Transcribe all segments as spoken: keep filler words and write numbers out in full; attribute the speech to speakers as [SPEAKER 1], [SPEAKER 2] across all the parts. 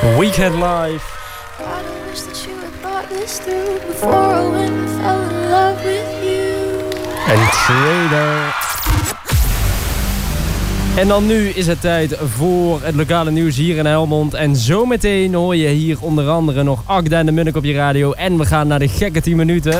[SPEAKER 1] Weekend Live. En Trader. En dan nu is het tijd voor het lokale nieuws hier in Helmond. En zometeen hoor je hier onder andere nog Agda en de Munnik op je radio. En we gaan naar de gekke tien minuten.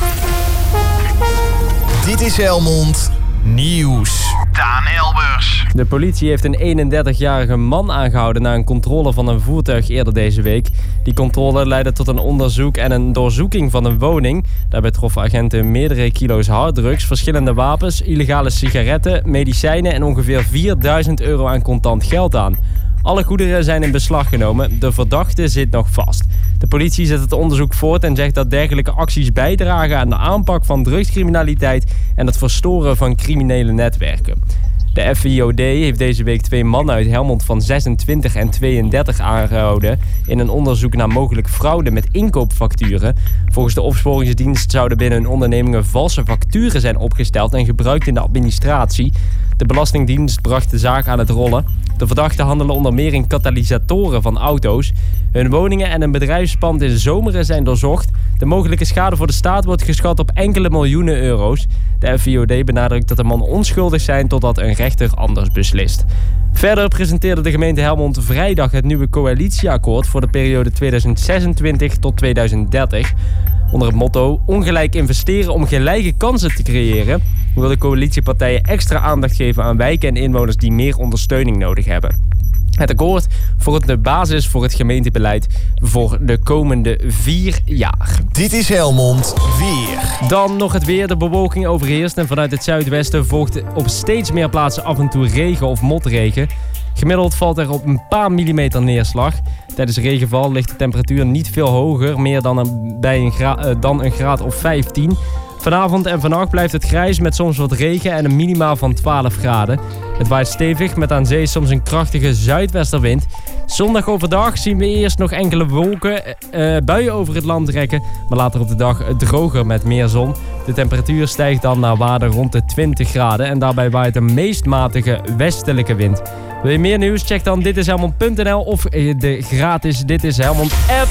[SPEAKER 2] Dit is Helmond Nieuws. Daan Elbers.
[SPEAKER 1] De politie heeft een eenendertigjarige man aangehouden na een controle van een voertuig eerder deze week. Die controle leidde tot een onderzoek en een doorzoeking van een woning. Daarbij troffen agenten meerdere kilo's harddrugs, verschillende wapens, illegale sigaretten, medicijnen en ongeveer vierduizend euro aan contant geld aan. Alle goederen zijn in beslag genomen. De verdachte zit nog vast. De politie zet het onderzoek voort en zegt dat dergelijke acties bijdragen aan de aanpak van drugscriminaliteit en het verstoren van criminele netwerken. De F I O D heeft deze week twee mannen uit Helmond van zesentwintig en tweeëndertig aangehouden in een onderzoek naar mogelijk fraude met inkoopfacturen. Volgens de opsporingsdienst zouden binnen hun ondernemingen valse facturen zijn opgesteld en gebruikt in de administratie. De Belastingdienst bracht de zaak aan het rollen. De verdachten handelen onder meer in katalysatoren van auto's. Hun woningen en een bedrijfspand in Zomeren zijn doorzocht. De mogelijke schade voor de staat wordt geschat op enkele miljoenen euro's. De F I O D benadrukt dat de mannen onschuldig zijn totdat een rechter anders beslist. Verder presenteerde de gemeente Helmond vrijdag het nieuwe coalitieakkoord voor de periode tweeduizend zesentwintig tot tweeduizend dertig. Onder het motto ongelijk investeren om gelijke kansen te creëren, wil de coalitiepartijen extra aandacht geven aan wijken en inwoners die meer ondersteuning nodig hebben. Het akkoord vormt de basis voor het gemeentebeleid voor de komende vier jaar.
[SPEAKER 2] Dit is Helmond Weer.
[SPEAKER 1] Dan nog het weer. De bewolking overheerst en vanuit het zuidwesten volgt op steeds meer plaatsen af en toe regen of motregen. Gemiddeld valt er op een paar millimeter neerslag. Tijdens regenval ligt de temperatuur niet veel hoger, meer dan een, bij een, gra- dan een graad of vijftien. Vanavond en vannacht blijft het grijs met soms wat regen en een minimaal van twaalf graden. Het waait stevig met aan zee soms een krachtige zuidwesterwind. Zondag overdag zien we eerst nog enkele wolken, uh, buien over het land trekken, maar later op de dag droger met meer zon. De temperatuur stijgt dan naar waarde rond de twintig graden en daarbij waait een meest matige westelijke wind. Wil je meer nieuws? Check dan ditishelmond punt n l of de gratis Dit is Helmond app.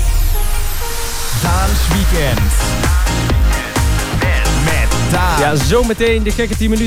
[SPEAKER 2] Daans Weekend. Met Daan.
[SPEAKER 1] Ja, zometeen de gekke tien minuten.